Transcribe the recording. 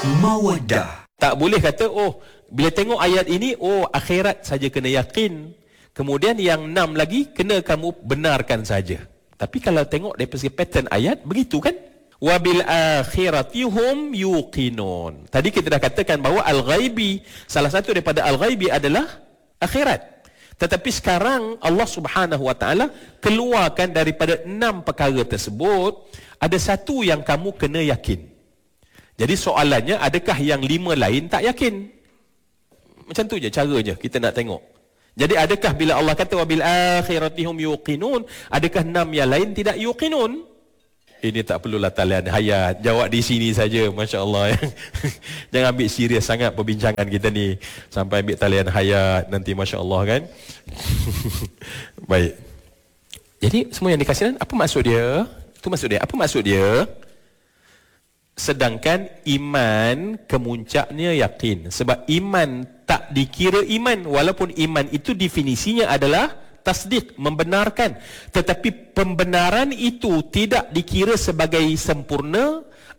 Mawaddah. Tak boleh kata, oh, bila tengok ayat ini, oh, akhirat saja kena yakin. Kemudian yang 6 lagi, kena kamu benarkan saja. Tapi kalau tengok dari segi pattern ayat, begitu kan? Wabil akhirati hum yuqinun. Tadi kita dah katakan bahawa al-ghaibi, salah satu daripada al-ghaibi adalah akhirat. Tetapi sekarang Allah Subhanahu wa taala keluarkan daripada 6 perkara tersebut, ada satu yang kamu kena yakin. Jadi soalannya, adakah yang 5 lain tak yakin? Macam tu je caranya kita nak tengok. Jadi adakah bila Allah kata wabil akhiratihum yuqinun, adakah 6 yang lain tidak yuqinun? Ini tak perlulah talian hayat, jawab di sini saja, masya-Allah. Jangan ambil serius sangat perbincangan kita ni sampai ambil talian hayat nanti, masya-Allah kan. Baik. Jadi semua yang dikasihkan, apa maksud dia? Itu maksud dia. Apa maksud dia? Sedangkan iman kemuncaknya yakin. Sebab iman tak dikira iman, walaupun iman itu definisinya adalah tasdik, membenarkan. Tetapi pembenaran itu tidak dikira sebagai sempurna